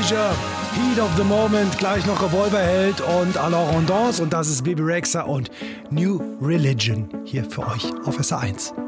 Erasure, Heat of the Moment, gleich noch Revolverheld und Alors on Danse und das ist Bebe Rexha und New Religion hier für euch auf SR1.